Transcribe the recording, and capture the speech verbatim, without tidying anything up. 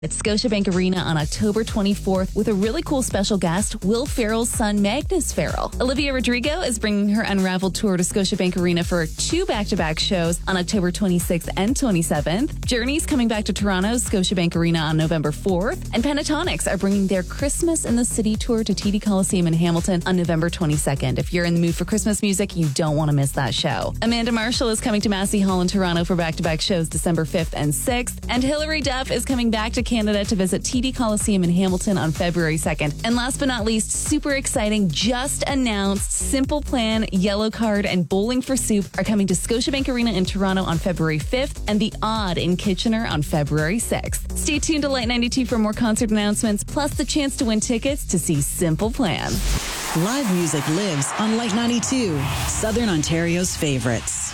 at Scotiabank Arena on October twenty-fourth with a really cool special guest, Will Ferrell's son, Magnus Ferrell. Olivia Rodrigo is bringing her Unraveled tour to Scotiabank Arena for two back-to-back shows on October twenty-sixth and twenty-seventh. Journey's coming back to Toronto's Scotiabank Arena on November fourth. And Pentatonics are bringing their Christmas in the City tour to T D Coliseum in Hamilton on November twenty-second. If you're in the mood for Christmas music, you don't want to miss that show. Amanda Marshall is coming to Massey Hall in Toronto for back-to-back shows December fifth and sixth. And Hilary Duff is coming back to Canada to visit T D Coliseum in Hamilton on February second. And last but not least, super exciting, just announced, Simple Plan, Yellow Card, and Bowling for Soup are coming to Scotiabank Arena in Toronto on February fifth and The Odd in Kitchener on February sixth. Stay tuned to Light ninety-two for more concert announcements, plus the chance to win tickets to see Simple Plan. Live music lives on Light ninety-two, Southern Ontario's favorites.